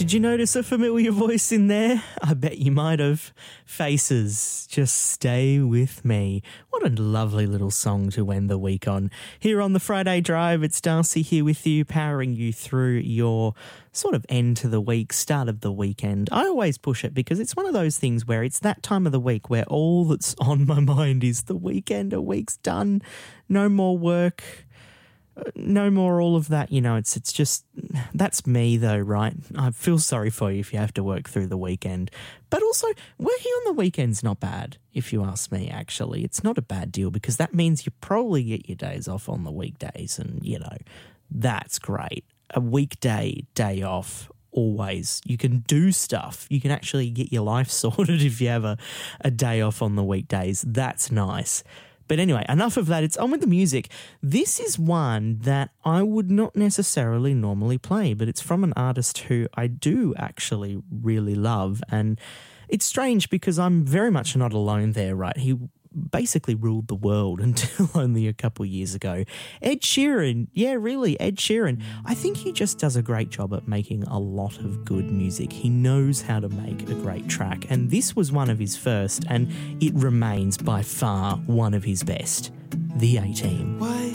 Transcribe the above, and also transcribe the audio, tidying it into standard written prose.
Did you notice a familiar voice in there? I bet you might have. Faces, Just Stay With Me. What a lovely little song to end the week on. Here on the Friday Drive, it's Darcy here with you, powering you through your sort of end to the week, start of the weekend. I always push it because it's one of those things where it's that time of the week where all that's on my mind is the weekend. A week's done, no more work. No more all of that, it's just, that's me though, right? I feel sorry for you if you have to work through the weekend. But also, working on the weekend's not bad, if you ask me, actually. It's not a bad deal because that means you probably get your days off on the weekdays and, that's great. A weekday, day off, always. You can do stuff. You can actually get your life sorted if you have a day off on the weekdays. That's nice. But anyway, enough of that. It's on with the music. This is one that I would not necessarily normally play, but it's from an artist who I do actually really love. And it's strange because I'm very much not alone there, right? He basically ruled the world until only a couple of years ago. Ed Sheeran. Yeah, really, Ed Sheeran. I think he just does a great job at making a lot of good music. He knows how to make a great track, and this was one of his first, and it remains by far one of his best. The A-Team.